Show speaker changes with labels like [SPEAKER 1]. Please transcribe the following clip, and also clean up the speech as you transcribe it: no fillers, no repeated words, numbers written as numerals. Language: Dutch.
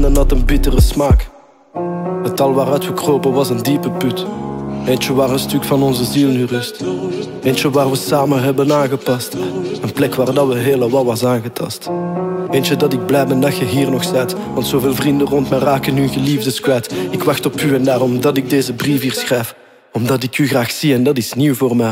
[SPEAKER 1] en had een bittere smaak. Het dal waaruit we kropen was een diepe put. Eentje waar een stuk van onze ziel nu rust. Eentje waar we samen hebben aangepast. Een plek waar dat we hele wat was aangetast. Eentje dat ik blij ben dat je hier nog bent. Want zoveel vrienden rond mij raken hun geliefdes kwijt. Ik wacht op u en daarom dat ik deze brief hier schrijf. Omdat ik u graag zie en dat is nieuw voor mij.